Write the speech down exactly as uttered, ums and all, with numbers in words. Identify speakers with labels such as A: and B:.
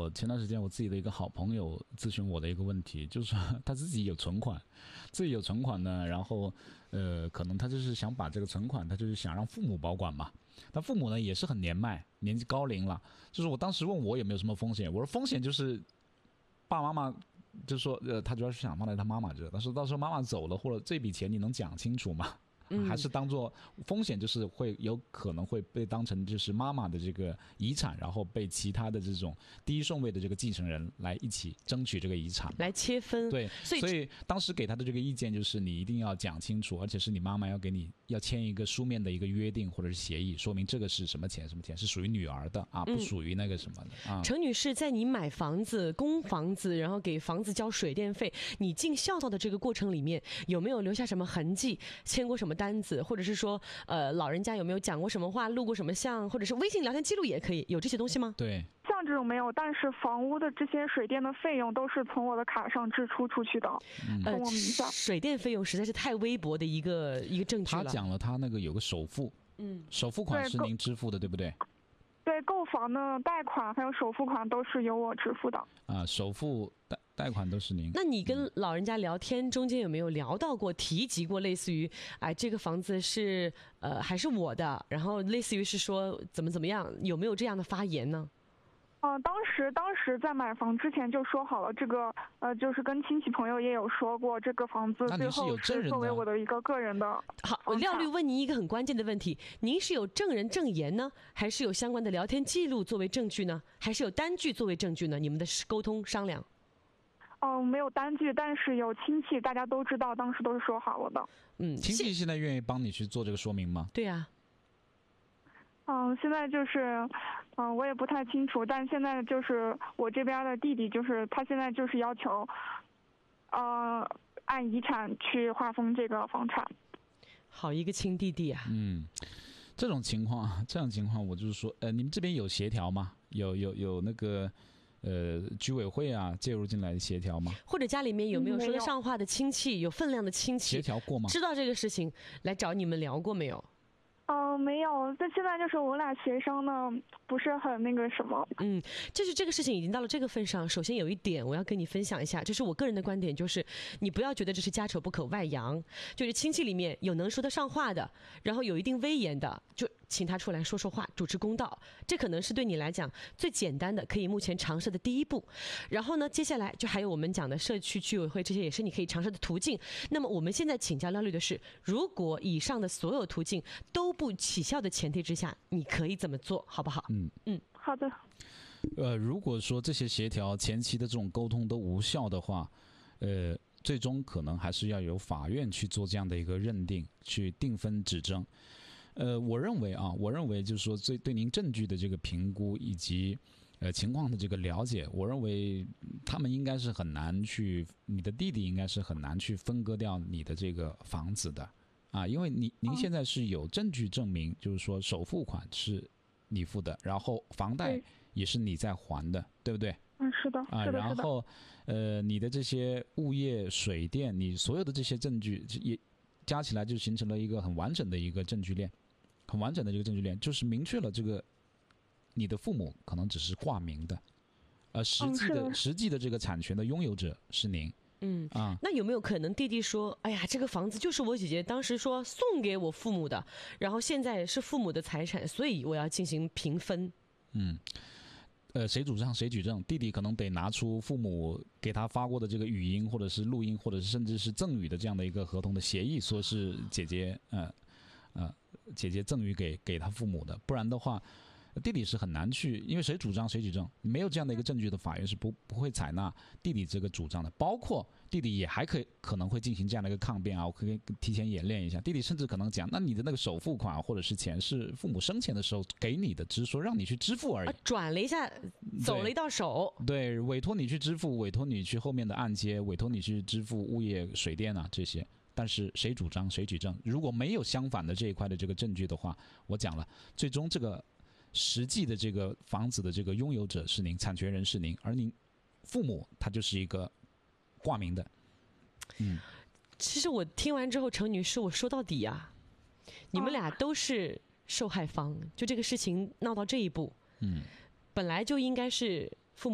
A: 我前段时间我自己的一个好朋友咨询我的一个问题，就是说他自己有存款，自己有存款呢，然后呃，可能他就是想把这个存款，他就是想让父母保管嘛。但父母呢也是很年迈，年纪高龄了。就是我当时问我有没有什么风险，我说风险就是爸爸妈妈就说呃，他主要是想放在他妈妈这，但是到时候妈妈走了，或者这笔钱你能讲清楚吗？还是当做风险，就是会有可能会被当成就是妈妈的这个遗产，然后被其他的这种第一顺位的这个继承人来一起争取这个遗产，
B: 来切分。
A: 对，所以, 所以当时给他的这个意见就是你一定要讲清楚，而且是你妈妈要给你要签一个书面的一个约定或者是协议，说明这个是什么钱什么钱是属于女儿的啊，不属于那个什么的、嗯、啊。
B: 程女士，在你买房子供房子然后给房子交水电费，你尽孝道的这个过程里面有没有留下什么痕迹，签过什么单子，或者是说呃，老人家有没有讲过什么话，录过什么像，或者是微信聊天记录也可以，有这些东西吗？
A: 对，
C: 像这种没有，但是房屋的这些水电的费用都是从我的卡上支出出去的，
A: 嗯、
C: 从我名下、
B: 呃。水电费用实在是太微薄的一个一个证据了。
A: 他讲了，他那个有个首付，嗯，首付款是您支付的，对不对？
C: 对，购房的贷款还有首付款都是由我支付的。
A: 啊，首付贷贷款都是您。
B: 那你跟老人家聊天中间有没有聊到过、提及过类似于哎这个房子是呃还是我的，然后类似于是说怎么怎么样，有没有这样的发言呢？
C: 呃，当时当时在买房之前就说好了，这个呃，就是跟亲戚朋友也有说过，这个房子最后是作为我的一个个人的。
B: 好，我廖律问您一个很关键的问题：您是有证人证言呢，还是有相关的聊天记录作为证据呢，还是有单据作为证据呢？你们的沟通商量？
C: 哦、呃，没有单据，但是有亲戚，大家都知道，当时都是说好了的。
A: 嗯，亲戚现在愿意帮你去做这个说明吗？
B: 对啊。
C: 嗯、呃，现在就是，嗯、呃，我也不太清楚，但现在就是我这边的弟弟，就是他现在就是要求，呃，按遗产去划分这个房产。
B: 好一个亲弟弟啊！
A: 嗯，这种情况，这种情况，我就是说，呃，你们这边有协调吗？有有有那个，呃，居委会啊介入进来协调吗？
B: 或者家里面有没有说得上话的亲戚，有分量的亲戚
A: 协调过吗？
B: 知道这个事情来找你们聊过没有？
C: 哦、呃，没有，这现在就是我俩协商呢，不是很那个什么。
B: 嗯，就是这个事情已经到了这个份上。首先有一点我要跟你分享一下，这是我个人的观点，就是你不要觉得这是家丑不可外扬，就是亲戚里面有能说得上话的，然后有一定威严的，就请他出来说说话，主持公道。这可能是对你来讲最简单的，可以目前尝试的第一步。然后呢，接下来就还有我们讲的社区居委会，这些也是你可以尝试的途径。那么我们现在请教廖律的是，如果以上的所有途径都不起效的前提之下，你可以怎么做，好不好？
A: 嗯
C: 嗯，好的。
A: 呃，如果说这些协调前期的这种沟通都无效的话，呃，最终可能还是要由法院去做这样的一个认定，去定分指证。呃，我认为啊，我认为就是说，对对您证据的这个评估以及呃情况的这个了解，我认为他们应该是很难去，你的弟弟应该是很难去分割掉你的这个房子的。啊，因为你您现在是有证据证明，就是说首付款是你付的，然后房贷也是你在还的，对不对？
C: 嗯，是的，
A: 啊，
C: 是的，
A: 然后呃，你的这些物业、水电，你所有的这些证据也加起来就形成了一个很完整的一个证据链，很完整的这个证据链，就是明确了这个你的父母可能只是挂名的，而实际的、
C: 嗯、
A: 实际的这个产权的拥有者是您。
B: 嗯
A: 啊，
B: 那有没有可能弟弟说，哎呀，这个房子就是我姐姐当时说送给我父母的，然后现在是父母的财产，所以我要进行平分？
A: 嗯，呃，谁主张谁举证，弟弟可能得拿出父母给他发过的这个语音，或者是录音，或者是甚至是赠与的这样的一个合同的协议，说是姐姐呃呃姐姐赠与给给他父母的，不然的话。弟弟是很难去，因为谁主张谁举证，没有这样的一个证据的，法院是不不会采纳弟弟这个主张的。包括弟弟也还可以可能会进行这样的一个抗辩啊，我可以提前演练一下。弟弟甚至可能讲，那你的那个首付款或者是钱是父母生前的时候给你的，只是说让你去支付而已，
B: 啊、转了一下，走了一道手。
A: 对，对，委托你去支付，委托你去后面的按揭，委托你去支付物业、水电啊这些。但是谁主张谁举证，如果没有相反的这一块的这个证据的话，我讲了，最终这个。实际的这个房子的这个拥有者是您，产权人是您，而您父母他就是一个挂名的。嗯，
B: 其实我听完之后，程女士，我说到底啊，你们俩都是受害方，就这个事情闹到这一步，
A: 嗯，
B: 本来就应该是